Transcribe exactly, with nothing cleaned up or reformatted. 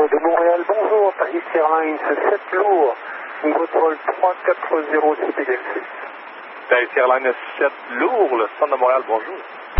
de Montréal, bonjour, Paris Airlines sept lourd, votre vol trois quatre zéro C P D L six. Paris Airlines sept lourd, le centre de Montréal, bonjour.